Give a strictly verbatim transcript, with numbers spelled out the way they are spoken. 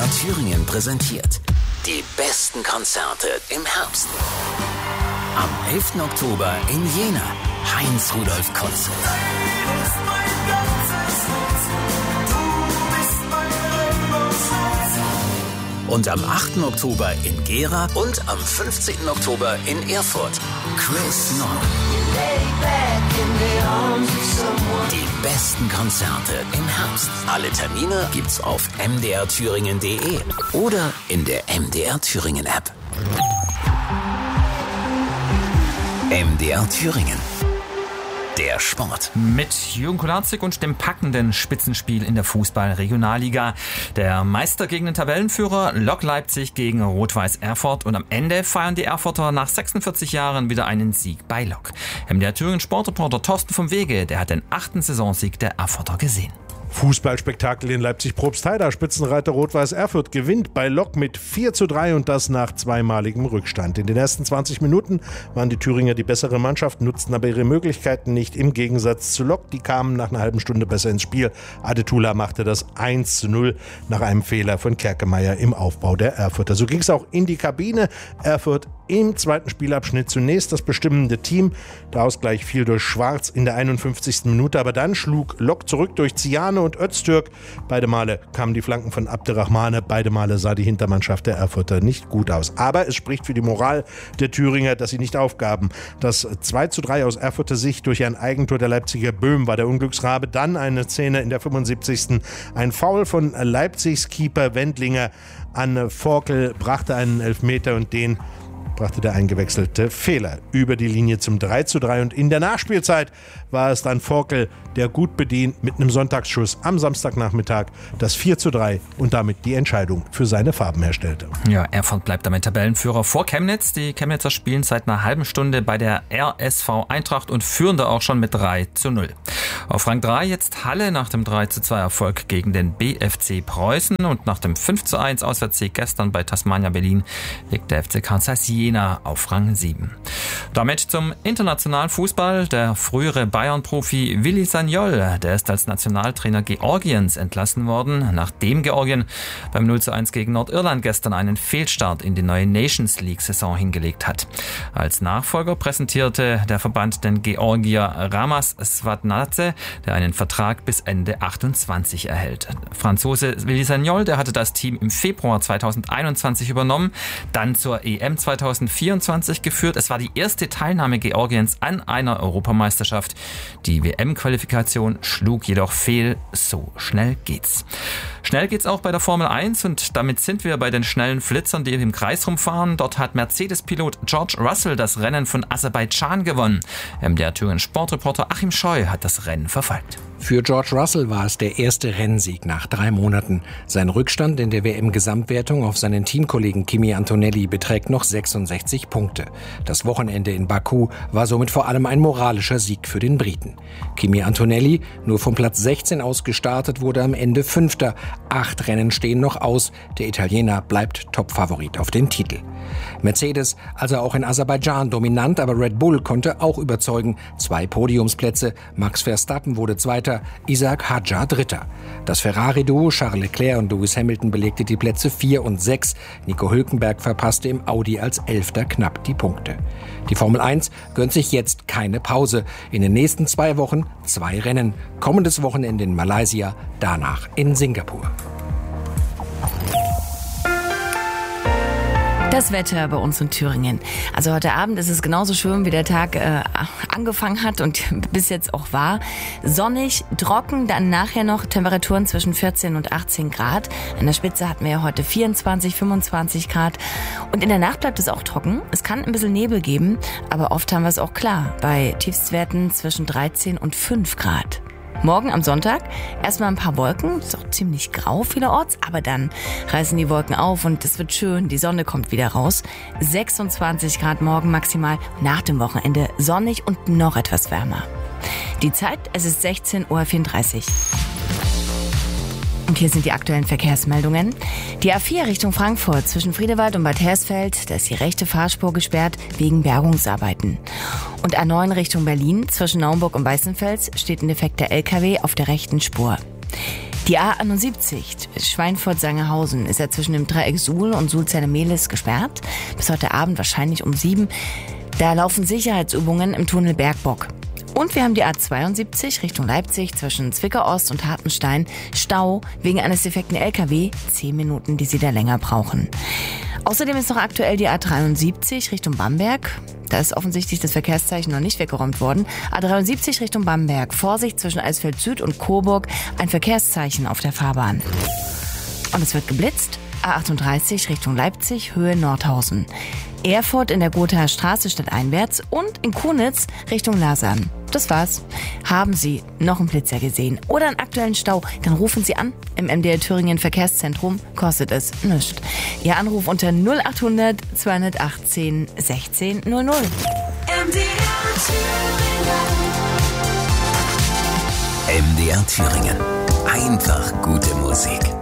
Thüringen präsentiert die besten Konzerte im Herbst. Am elften Oktober in Jena, Heinz-Rudolf Kunze. Und am achten Oktober in Gera und am fünfzehnten Oktober in Erfurt, Chris Nord. Die besten Konzerte im Herbst. Alle Termine gibt's auf m d r thüringen punkt d e oder in der M D R Thüringen App. M D R Thüringen. Der Sport. Mit Jürgen Kolarzig und dem packenden Spitzenspiel in der Fußball-Regionalliga. Der Meister gegen den Tabellenführer Lok Leipzig gegen Rot-Weiß Erfurt. Und am Ende feiern die Erfurter nach sechsundvierzig Jahren wieder einen Sieg bei Lok. M D R Thüringen Sportreporter Thorsten vom Wege, der hat den achten Saisonsieg der Erfurter gesehen. Fußballspektakel in Leipzig-Probstheida. Spitzenreiter Rot-Weiß Erfurt gewinnt bei Lok mit vier zu drei und das nach zweimaligem Rückstand. In den ersten zwanzig Minuten waren die Thüringer die bessere Mannschaft, nutzten aber ihre Möglichkeiten nicht, im Gegensatz zu Lok. Die kamen nach einer halben Stunde besser ins Spiel. Adetula machte das eins zu null nach einem Fehler von Kerkemeyer im Aufbau der Erfurter. So ging es auch in die Kabine. Erfurt im zweiten Spielabschnitt zunächst das bestimmende Team. Der Ausgleich fiel durch Schwarz in der einundfünfzigsten Minute, aber dann schlug Lok zurück durch Ziane und Öztürk. Beide Male kamen die Flanken von Abderrahmane. Beide Male sah die Hintermannschaft der Erfurter nicht gut aus. Aber es spricht für die Moral der Thüringer, dass sie nicht aufgaben. Das zwei zu drei aus Erfurter Sicht durch ein Eigentor der Leipziger Böhm war der Unglücksrabe. Dann eine Szene in der fünfundsiebzigsten Ein Foul von Leipzigs Keeper Wendlinger an Forkel brachte einen Elfmeter und den brachte der eingewechselte Fehler über die Linie zum drei zu drei. Und in der Nachspielzeit war es dann Forkel, der gut bedient mit einem Sonntagsschuss am Samstagnachmittag das vier zu drei und damit die Entscheidung für seine Farben herstellte. Ja, Erfurt bleibt damit Tabellenführer vor Chemnitz. Die Chemnitzer spielen seit einer halben Stunde bei der R S V Eintracht und führen da auch schon mit drei zu null. Auf Rang drei jetzt Halle nach dem drei zu zwei Erfolg gegen den B F C Preußen und nach dem fünf zu eins Auswärtssieg gestern bei Tasmania Berlin liegt der F C Karl Zeiss Jena auf Rang sieben. Damit zum internationalen Fußball. Der frühere Bayern-Profi Willi Sagnol, der ist als Nationaltrainer Georgiens entlassen worden, nachdem Georgien beim null zu eins gegen Nordirland gestern einen Fehlstart in die neue Nations League-Saison hingelegt hat. Als Nachfolger präsentierte der Verband den Georgier Ramas Svadnadze, der einen Vertrag bis Ende achtundzwanzig erhält. Franzose Willi Sagnol, der hatte das Team im Februar zweitausendeinundzwanzig übernommen, dann zur E M zweitausendvierundzwanzig geführt. Es war die erste Teilnahme Georgiens an einer Europameisterschaft. Die W M-Qualifikation schlug jedoch fehl. So schnell geht's. Schnell geht's auch bei der Formel eins und damit sind wir bei den schnellen Flitzern, die im Kreis rumfahren. Dort hat Mercedes-Pilot George Russell das Rennen von Aserbaidschan gewonnen. M D R Thüringen Sportreporter Achim Scheu hat das Rennen verfolgt. Für George Russell war es der erste Rennsieg nach drei Monaten. Sein Rückstand in der W M-Gesamtwertung auf seinen Teamkollegen Kimi Antonelli beträgt noch sechsundsechzig Punkte. Das Wochenende in Baku war somit vor allem ein moralischer Sieg für den Briten. Kimi Antonelli, nur von Platz sechzehn aus gestartet, wurde am Ende Fünfter. Acht Rennen stehen noch aus. Der Italiener bleibt Topfavorit auf den Titel. Mercedes, also auch in Aserbaidschan dominant, aber Red Bull konnte auch überzeugen. Zwei Podiumsplätze. Max Verstappen wurde Zweiter, Isaac Hadjar Dritter. Das Ferrari-Duo Charles Leclerc und Lewis Hamilton belegte die Plätze vier und sechs. Nico Hülkenberg verpasste im Audi als Elfter knapp die Punkte. Die Formel eins gönnt sich jetzt keine Pause. In den nächsten zwei Wochen zwei Rennen. Kommendes Wochenende in Malaysia, danach in Singapur. Das Wetter bei uns in Thüringen. Also heute Abend ist es genauso schön, wie der Tag äh, angefangen hat und bis jetzt auch war. Sonnig, trocken, dann nachher noch Temperaturen zwischen vierzehn und achtzehn Grad. An der Spitze hatten wir ja heute vierundzwanzig, fünfundzwanzig Grad. Und in der Nacht bleibt es auch trocken. Es kann ein bisschen Nebel geben, aber oft haben wir es auch klar. Bei Tiefstwerten zwischen dreizehn und fünf Grad. Morgen am Sonntag erstmal ein paar Wolken, ist auch ziemlich grau vielerorts, aber dann reißen die Wolken auf und es wird schön, die Sonne kommt wieder raus. sechsundzwanzig Grad morgen maximal, nach dem Wochenende sonnig und noch etwas wärmer. Die Zeit, es ist sechzehn Uhr vierunddreißig. Und hier sind die aktuellen Verkehrsmeldungen. Die A vier Richtung Frankfurt zwischen Friedewald und Bad Hersfeld, da ist die rechte Fahrspur gesperrt wegen Bergungsarbeiten. Und A neun Richtung Berlin zwischen Naumburg und Weißenfels steht ein defekter L K W auf der rechten Spur. Die A einundsiebzig Schweinfurt-Sangerhausen ist ja zwischen dem Dreieck Suhl und Sulzerne-Mehlis gesperrt. Bis heute Abend wahrscheinlich um sieben. Da laufen Sicherheitsübungen im Tunnel Bergbock. Und wir haben die A zweiundsiebzig Richtung Leipzig zwischen Zwickau-Ost und Hartenstein. Stau wegen eines defekten L K W. Zehn Minuten, die Sie da länger brauchen. Außerdem ist noch aktuell die A dreiundsiebzig Richtung Bamberg. Da ist offensichtlich das Verkehrszeichen noch nicht weggeräumt worden. A dreiundsiebzig Richtung Bamberg. Vorsicht zwischen Eisfeld Süd und Coburg. Ein Verkehrszeichen auf der Fahrbahn. Und es wird geblitzt. A achtunddreißig Richtung Leipzig, Höhe Nordhausen. Erfurt in der Gothaer Straße stadteinwärts und in Kunitz Richtung Lasern. Das war's. Haben Sie noch einen Blitzer gesehen oder einen aktuellen Stau, dann rufen Sie an. Im M D R Thüringen Verkehrszentrum kostet es nichts. Ihr Anruf unter null achthundert zweihundertachtzehn sechzehn null null. M D R Thüringen. M D R Thüringen. Einfach gute Musik.